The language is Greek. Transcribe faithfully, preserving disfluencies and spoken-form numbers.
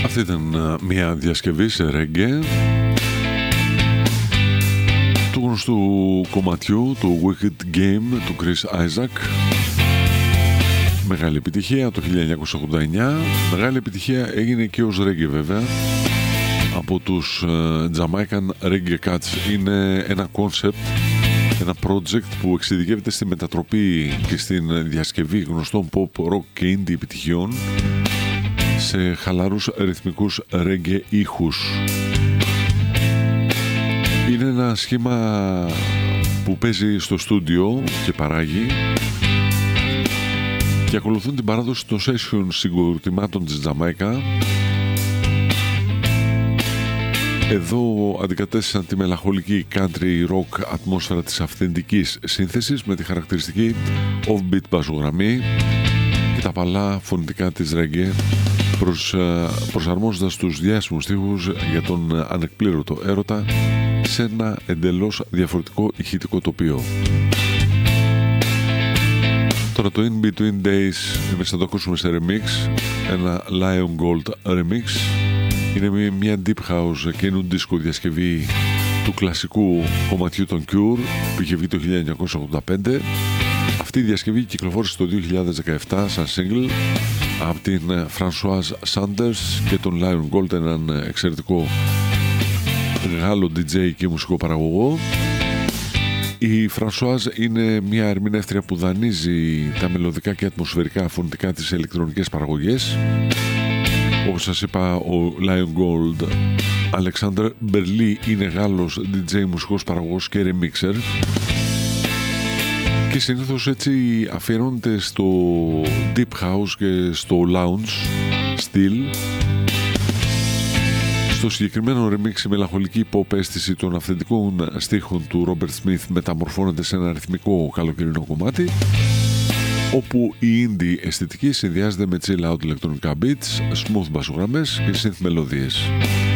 Αυτή ήταν μια διασκευή σε ρέγγε του γνωστού κομματιού του Wicked Game του Chris Isaac. Μεγάλη επιτυχία το χίλια εννιακόσια ογδόντα εννιά. Μεγάλη επιτυχία έγινε και ως ρέγγε βέβαια από τους Jamaican Reggae Cats. Είναι ένα concept, ένα project που εξειδικεύεται στη μετατροπή και στην διασκευή γνωστών pop, rock και indie επιτυχιών σε χαλαρούς ρυθμικούς ρέγγε ήχους. Είναι ένα σχήμα που παίζει στο στούντιο και παράγει και ακολουθούν την παράδοση των session συγκροτημάτων της Τζαμάικα. Εδώ αντικατέστησαν τη μελαγχολική country rock ατμόσφαιρα της αυθεντικής σύνθεσης με τη χαρακτηριστική offbeat μπασογραμμή και τα παλά φωνητικά της ρέγγε, προς, προσαρμόζοντας τους διάσημους στίχους για τον ανεκπλήρωτο έρωτα σε ένα εντελώς διαφορετικό ηχητικό τοπίο. Τώρα το In Between Days εμείς θα το ακούσουμε σε remix, ένα Lion Gold remix. Είναι μια deep house και είναι disco διασκευή του κλασικού κομματιού των Cure που είχε βγει το χίλια εννιακόσια ογδόντα πέντε. Αυτή η διασκευή κυκλοφόρησε το δύο χιλιάδες δεκαεπτά σαν single από την Françoise Sanders και τον Lion Gold, έναν εξαιρετικό Γάλλο ντι τζέι και μουσικό παραγωγό. Η Françoise είναι μια ερμηνεύτρια που δανείζει τα μελωδικά και ατμοσφαιρικά φωνητικά της ηλεκτρονικές παραγωγές. Όπως σας είπα, ο Lion Gold Alexander Berli είναι Γάλλος ντι τζέι, μουσικός παραγωγός και remixer και συνήθως έτσι αφιερώνεται στο deep house και στο lounge style. Στο συγκεκριμένο remix η μελαγχολική pop αίσθηση των αυθεντικών στίχων του Robert Smith μεταμορφώνεται σε ένα ρυθμικό καλοκαιρινό κομμάτι, όπου η indie αισθητική συνδυάζεται με chill out ηλεκτρονικά beats, smooth μπασογραμμές και synth μελωδίες.